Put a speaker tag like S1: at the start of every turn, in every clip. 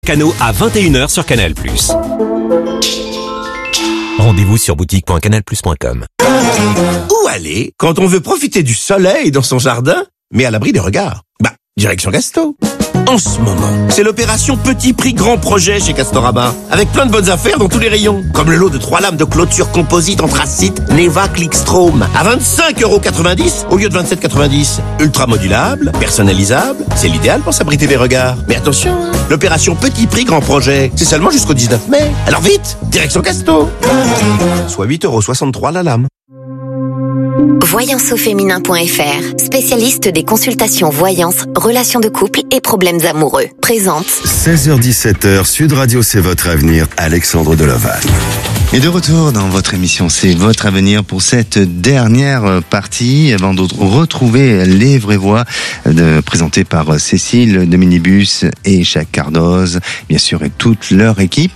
S1: Cano à 21h sur Canal+. Rendez-vous sur boutique.canalplus.com.
S2: Où aller quand on veut profiter du soleil dans son jardin, mais à l'abri des regards? Direction Gasto. En ce moment, c'est l'opération Petit Prix Grand Projet chez Castorama, avec plein de bonnes affaires dans tous les rayons, comme le lot de 3 lames de clôture composite anthracite Neva Clickstrom à 25,90€ au lieu de 27,90€. Ultra modulable, personnalisable, c'est l'idéal pour s'abriter des regards. Mais attention, l'opération Petit Prix Grand Projet, c'est seulement jusqu'au 19 mai. Alors vite, direction Gasto. Soit 8,63€ la lame.
S3: Voyanceauféminin.fr, spécialiste des consultations voyance, relations de couple et problèmes amoureux. Présente
S4: 16h-17h, Sud Radio, c'est votre avenir, Alexandre Deloval.
S5: Et de retour dans votre émission, c'est votre avenir pour cette dernière partie, avant de retrouver les vraies voix présentées par Cécile de Minibus et Jacques Cardoz, bien sûr, et toute leur équipe.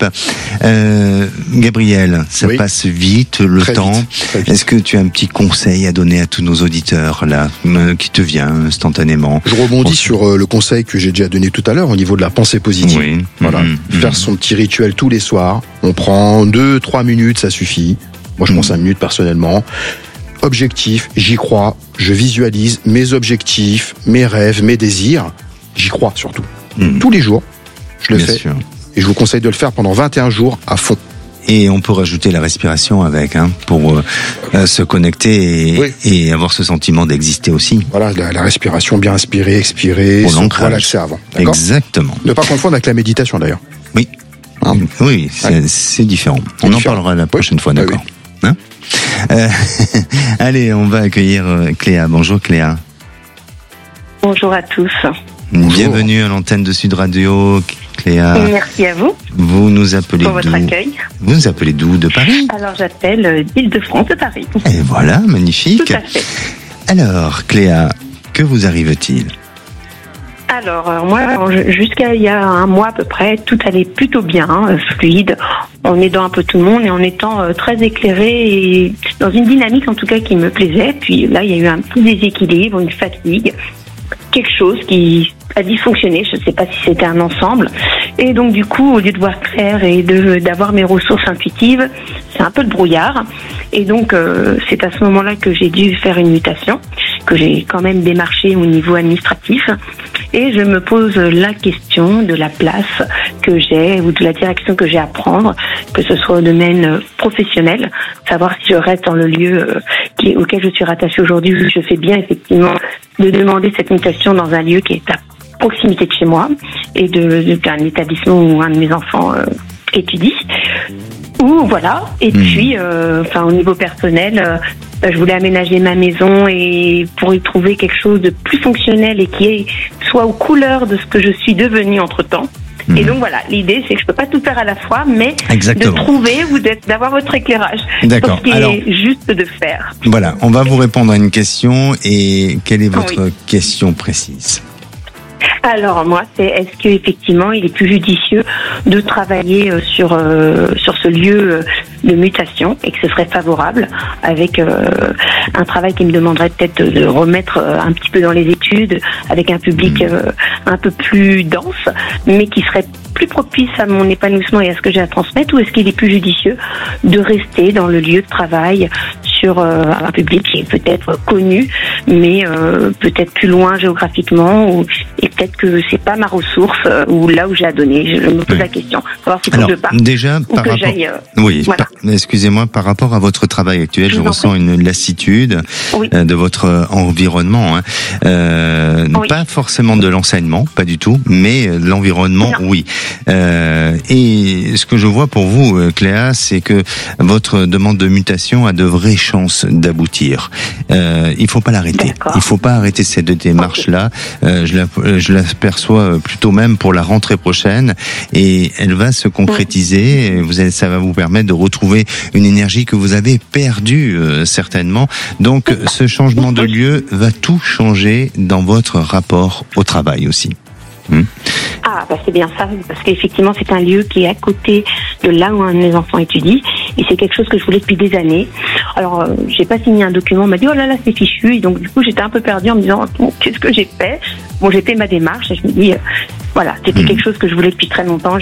S5: Gabriel, ça passe vite, le
S6: très
S5: temps.
S6: Vite.
S5: Est-ce que tu as un petit conseil à donner à tous nos auditeurs, là, qui te vient instantanément?
S6: Je rebondis sur le conseil que j'ai déjà donné tout à l'heure au niveau de la pensée positive.
S5: Oui.
S6: Voilà. Faire son petit rituel tous les soirs. On prend 2-3 minutes, ça suffit. Moi, je prends 5 minutes personnellement. Objectif, j'y crois. Je visualise mes objectifs, mes rêves, mes désirs. J'y crois surtout. Tous les jours, je le
S5: Bien
S6: fais.
S5: sûr.
S6: Et je vous conseille de le faire pendant 21 jours à fond.
S5: Et on peut rajouter la respiration avec, pour se connecter et avoir ce sentiment d'exister aussi.
S6: Voilà, la respiration, bien inspirer, expirer,
S5: Pour
S6: se
S5: l'ancrage.
S6: relaxer avant. D'accord ?
S5: Exactement.
S6: Ne pas confondre avec la méditation d'ailleurs.
S5: Oui.
S6: Hein ?
S5: Oui, c'est différent. On en parlera la prochaine fois, d'accord. Hein ? Allez, on va accueillir Cléa. Bonjour Cléa.
S7: Bonjour à tous.
S6: Bonjour.
S5: Bienvenue à l'antenne de Sud Radio, Cléa.
S7: Merci à vous
S5: Vous nous appelez
S7: pour votre
S5: d'où ?
S7: accueil.
S5: Vous nous appelez d'où ? De Paris ?
S7: Alors j'appelle d'Île-de-France de Paris.
S5: Et voilà, magnifique.
S7: Tout à fait.
S5: Alors, Cléa, que vous arrive-t-il ?
S7: Alors moi, jusqu'à il y a un mois à peu près, tout allait plutôt bien, fluide, en aidant un peu tout le monde et en étant très éclairé et dans une dynamique en tout cas qui me plaisait. Puis là, il y a eu un petit déséquilibre, une fatigue, quelque chose qui a dysfonctionné. Je ne sais pas si c'était un ensemble. Et donc du coup, au lieu de voir clair et d'avoir mes ressources intuitives, c'est un peu de brouillard. Et donc c'est à ce moment-là que j'ai dû faire une mutation, que j'ai quand même démarché au niveau administratif. Et je me pose la question de la place que j'ai ou de la direction que j'ai à prendre, que ce soit au domaine professionnel, savoir si je reste dans le lieu auquel je suis rattachée aujourd'hui, où je fais bien effectivement de demander cette mutation dans un lieu qui est à proximité de chez moi et d'un établissement où un de mes enfants étudie. Ou voilà. Et puis, au niveau personnel, je voulais aménager ma maison et pour y trouver quelque chose de plus fonctionnel et qui soit aux couleurs de ce que je suis devenue entre-temps. Et donc voilà, l'idée c'est que je peux pas tout faire à la fois, mais
S5: Exactement.
S7: de trouver ou d'avoir votre éclairage.
S5: D'accord.
S7: Sur ce qui est juste de faire.
S5: Voilà, on va vous répondre à une question. Et quelle est votre question précise ?
S7: Alors moi, c'est est-ce que effectivement il est plus judicieux de travailler sur ce lieu de mutation et que ce serait favorable avec un travail qui me demanderait peut-être de remettre un petit peu dans les études avec un public un peu plus dense, mais qui serait plus propice à mon épanouissement et à ce que j'ai à transmettre, ou est-ce qu'il est plus judicieux de rester dans le lieu de travail sur un public qui est peut-être connu, mais peut-être plus loin géographiquement, et peut-être que c'est pas ma ressource ou là où j'ai à donner. Je me pose la question. Savoir si
S5: Alors,
S7: je pars
S5: déjà,
S7: ou que j'aille. Voilà.
S5: Excusez-moi, par rapport à votre travail actuel, je ressens une lassitude de votre environnement. Pas forcément de l'enseignement, pas du tout, mais de l'environnement, oui. Et ce que je vois pour vous, Cléa, c'est que votre demande de mutation a de vraies chances d'aboutir. Il faut pas l'arrêter. Il faut pas arrêter cette démarche-là. Je l'aperçois plutôt même pour la rentrée prochaine, et elle va se concrétiser. Ça va vous permettre de retrouver une énergie que vous avez perdue certainement. Donc, ce changement de lieu va tout changer dans votre rapport au travail aussi.
S7: C'est bien ça, parce qu'effectivement c'est un lieu qui est à côté de là où un de mes enfants étudie, et c'est quelque chose que je voulais depuis des années. Alors j'ai pas signé un document, on m'a dit oh là là c'est fichu, et donc du coup j'étais un peu perdue en me disant qu'est-ce que j'ai fait. Bon, j'ai fait ma démarche et je me dis voilà, c'était quelque chose que je voulais depuis très longtemps.